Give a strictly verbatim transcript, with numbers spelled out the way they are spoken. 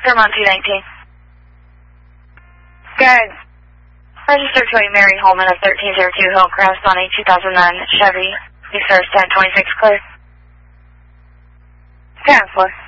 Vermont two nineteen. Good. Register to a Mary Holman of thirteen oh two Hillcrest on a two thousand nine Chevy. Resource ten twenty-six clear. Ground floor.